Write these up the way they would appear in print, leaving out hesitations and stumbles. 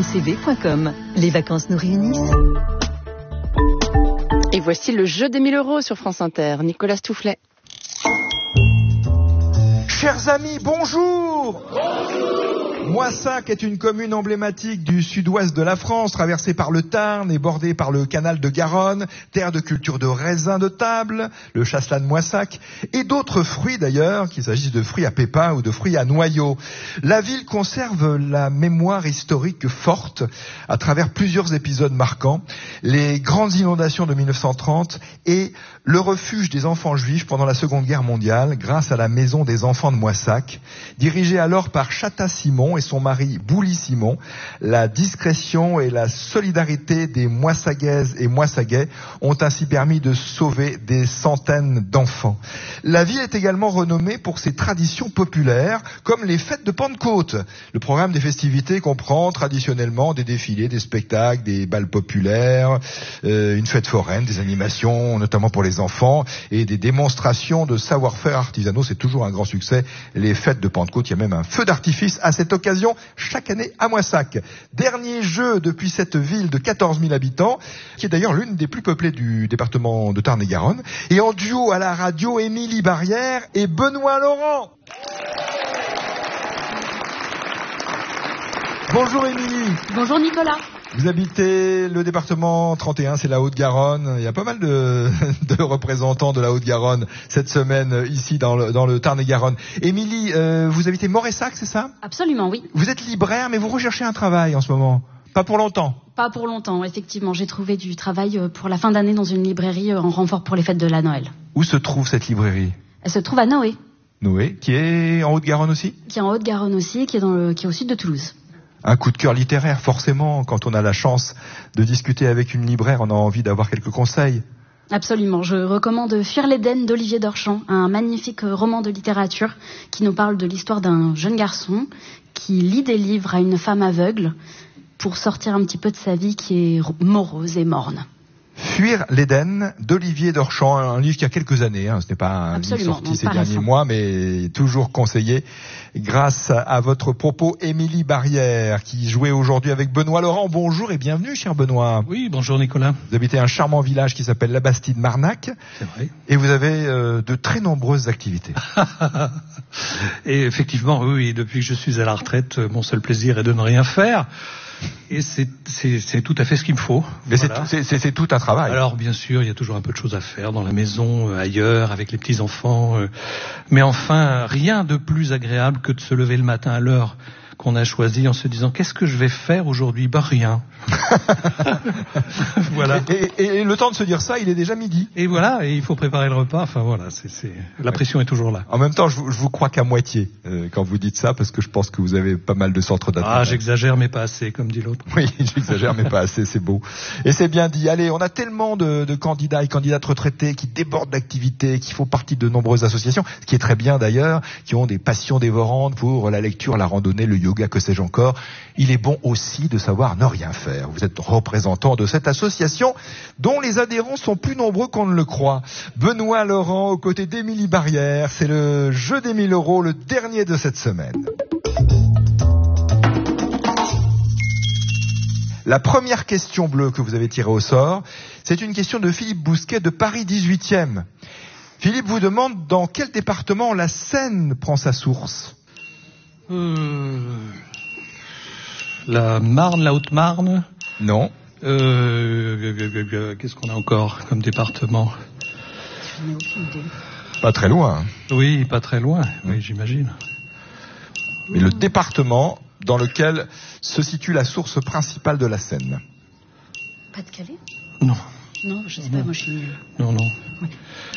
moncv.com. Les vacances nous réunissent. Et voici le jeu des 1000 € sur France Inter. Nicolas Stoufflet. Chers amis, bonjour. Moissac est une commune emblématique du sud-ouest de la France, traversée par le Tarn et bordée par le canal de Garonne, terre de culture de raisins de table, le chasselas de Moissac, et d'autres fruits d'ailleurs, qu'il s'agisse de fruits à pépins ou de fruits à noyaux. La ville conserve la mémoire historique forte à travers plusieurs épisodes marquants, les grandes inondations de 1930 et le refuge des enfants juifs pendant la Seconde Guerre mondiale, grâce à la Maison des enfants de Moissac, dirigée alors par Chata Simon et son mari Bouli Simon. La discrétion et la solidarité des Moissagaises et Moissagais ont ainsi permis de sauver des centaines d'enfants. La ville est également renommée pour ses traditions populaires, comme les fêtes de Pentecôte. Le programme des festivités comprend traditionnellement des défilés, des spectacles, des bals populaires, une fête foraine, des animations, notamment pour les enfants, et des démonstrations de savoir-faire artisanaux. C'est toujours un grand succès, les fêtes de Pentecôte. Il y a même un feu d'artifice à cette occasion chaque année à Moissac. Dernier jeu depuis cette ville de 14 000 habitants, qui est d'ailleurs l'une des plus peuplées du département de Tarn-et-Garonne. Et en duo à la radio, Émilie Barrière et Benoît Laurent. Bonjour Émilie. Bonjour Nicolas. Vous habitez le département 31, c'est la Haute-Garonne. Il y a pas mal de représentants de la Haute-Garonne cette semaine ici dans le Tarn-et-Garonne. Émilie, vous habitez Moressac, c'est ça? Absolument, oui. Vous êtes libraire, mais vous recherchez un travail en ce moment. Pas pour longtemps. Pas pour longtemps, effectivement. J'ai trouvé du travail pour la fin d'année dans une librairie en renfort pour les fêtes de la Noël. Où se trouve cette librairie? Elle se trouve à Noé. Noé, qui est en Haute-Garonne aussi? Qui est en Haute-Garonne aussi, qui est au sud de Toulouse. Un coup de cœur littéraire, forcément, quand on a la chance de discuter avec une libraire, on a envie d'avoir quelques conseils. Absolument, je recommande Fuir l'Éden d'Olivier Dorchamp, un magnifique roman de littérature qui nous parle de l'histoire d'un jeune garçon qui lit des livres à une femme aveugle pour sortir un petit peu de sa vie qui est morose et morne. Fuir l'Éden d'Olivier Dorchamp, un livre qui a quelques années, ce n'est pas un livre sorti ces derniers mois, mais toujours conseillé grâce à votre propos, Émilie Barrière, qui jouait aujourd'hui avec Benoît Laurent. Bonjour et bienvenue, cher Benoît. Oui, bonjour Nicolas. Vous habitez un charmant village qui s'appelle la Bastide-Marnac. C'est vrai. Et vous avez de très nombreuses activités. Et effectivement, oui, depuis que je suis à la retraite, mon seul plaisir est de ne rien faire. Et c'est tout à fait ce qu'il me faut. Mais voilà. C'est tout un travail. Alors bien sûr, il y a toujours un peu de choses à faire dans la maison, ailleurs, avec les petits-enfants. Mais enfin, rien de plus agréable que de se lever le matin à l'heure qu'on a choisi en se disant qu'est-ce que je vais faire aujourd'hui? Bah rien. Voilà. Et le temps de se dire ça, il est déjà midi. Et voilà, et il faut préparer le repas. Enfin voilà, la pression est toujours là. En même temps, je vous crois qu'à moitié quand vous dites ça, parce que je pense que vous avez pas mal de centres d'intérêt. Ah, j'exagère mais pas assez, comme dit l'autre. Oui, j'exagère mais pas assez, c'est beau. Et c'est bien dit. Allez, on a tellement de candidats et candidates retraités qui débordent d'activités, qui font partie de nombreuses associations, ce qui est très bien d'ailleurs, qui ont des passions dévorantes pour la lecture, la randonnée, le yoga, que sais-je encore. Il est bon aussi de savoir ne rien faire. Vous êtes représentant de cette association dont les adhérents sont plus nombreux qu'on ne le croit. Benoît Laurent aux côtés d'Émilie Barrière. C'est le jeu des 1000 €, le dernier de cette semaine. La première question bleue que vous avez tirée au sort, c'est une question de Philippe Bousquet de Paris 18e. Philippe vous demande dans quel département la Seine prend sa source? La Marne, la Haute-Marne? Non. Qu'est-ce qu'on a encore comme département? Je n'ai aucune idée. Pas très loin. Oui, pas très loin, oui, j'imagine. Mais le département dans lequel se situe la source principale de la Seine. Pas-de-Calais? Non. Non, je sais pas, moi je suis nulle. Non. Oui.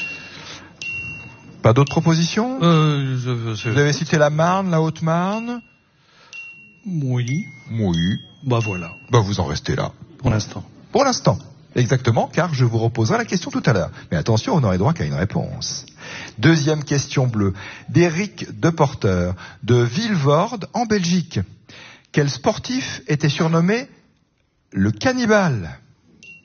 Pas d'autres propositions? Vous avez cité la Marne, la Haute-Marne? Oui. Bah voilà. Bah vous en restez là. Pour l'instant. Pour l'instant. Exactement, car je vous reposerai la question tout à l'heure. Mais attention, on n'aurait droit qu'à une réponse. Deuxième question bleue. D'Éric Deporter, de Vilvoorde, en Belgique. Quel sportif était surnommé le cannibale?